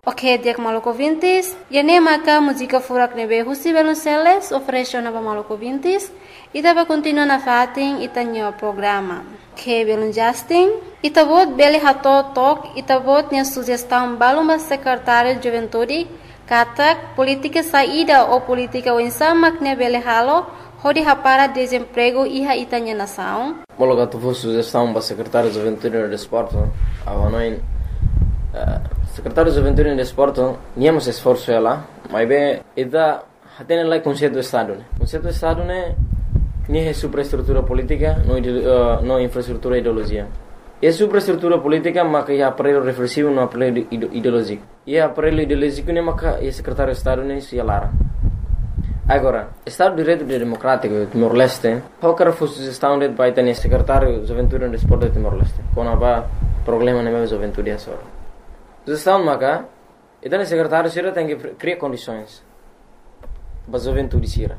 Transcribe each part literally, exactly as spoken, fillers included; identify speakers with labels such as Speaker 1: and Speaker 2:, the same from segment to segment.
Speaker 1: Ok, dia que maluco vintis, e nem maca música furak nebe husi Velonceles oferece nova maluco vintis, e tava continua na fatin e tanho programa. Que Velon Justin, e tabot bele hato tok, e tabot nia sugestão balumba secretário de juventude, katak política saída ou política winsama que bele halo, hodi hapara desemprego iha itanya nação.
Speaker 2: Mologa tu for sugestão para secretário de juventude e desporto, avanoin secretário de juventude e desporto, niamos esforço ela, mas bem, ida hatene lá conceito do estado, né? Conceito do estado né, nem é superestrutura política, não uh, não infraestrutura ideologia. É superestrutura política, mas que é aparelho reflexivo, não aparelho ideológico. E é aparelho ideológico né, mas que é secretário de estado né, se alara. Agora, Estado de Direito Democrático de Timor-Leste, qualquer sugestão de vai ter secretário de juventude e desporto de Timor-Leste, quando há problema na minha juventude essa hora. Sugestão maca, então o secretário sira tem que criar condições para a juventude sira.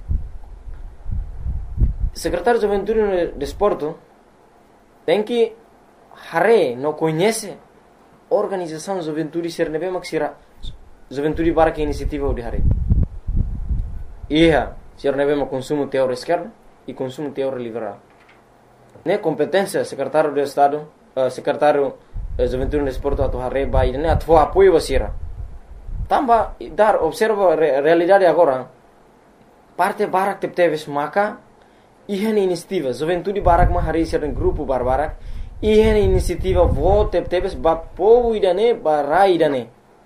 Speaker 2: Secretário de juventude e desporto tem que hare não conhece organização de juventude sira nebe mak sira juventude para que iniciativa de hare. Ia, sira nebe mak consumo teórico esquerdo e consumo teórico liberal. Ne competência secretário de Estado, uh, secretário de juventude e desporto atu hare bai ne atu apoio sira. Tamba dar observa re, realidade agora. Parte barak tep teves maka ihan inisiativa juventude barak ma hari sira grupo barbarak ihan inisiativa vote tep teves ba povo idane barai idane.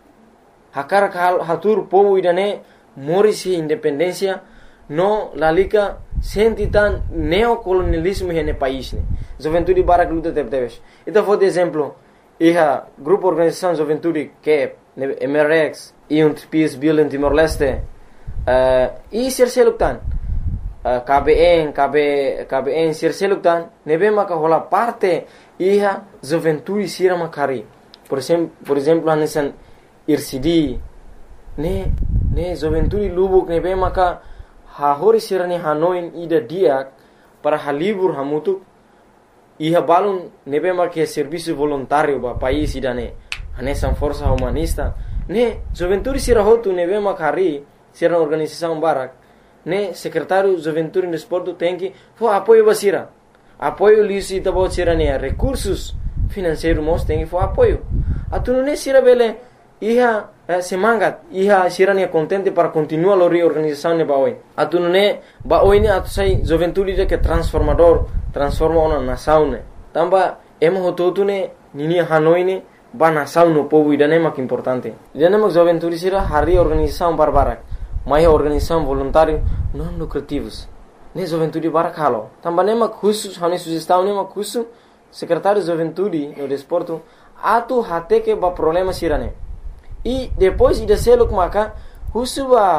Speaker 2: Hakar kal hatur povo idane morisi independência no lalika sentitan neocolonialismo hene país ne. Juventude barak luta tep teves. Então vou de exemplo iha grupo organização juventude que M R X e um Peace Bill em Timor-Leste uh, e sirseluktan uh, K B N K B K B N sirseluktan nebe maka hola parte iha juventude sira makari por exemplo por exemplo anesan I R C D ne ne juventude lubuk nebe maka ha hori sira ni hanoin ida diak para halibur hamutuk iha balun nebe maka serviço voluntário ba país idane anesan força humanista ne juventude sira hotu nebe makari sira organização barak ne secretário juventude e desporto tem que for apoio basira apoio lisi tabo sira ne recursos financeiros mos tem que for apoio atunu ne sira bele iha eh, semangat iha sira ne contente para continuar a reorganização ne baoi atunu ne baoi ne atu sai juventude de que transformador transforma uma nação ne tamba emo hotu ne nini hanoi ne ba nação no povo idane mak importante idane mak juventude sira hari organização barbarak mai organização voluntário não lucrativos ne juventude barak halo tamba ne mak khusus hani sugestão ne mak khusus secretário de juventude no desporto atu hate que ba problema sira ne e depois ida seluk maka khusus ba